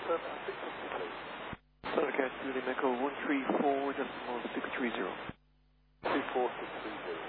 Perfect. 650, please. Solar Cat Juliet Echo 134.630. 24630.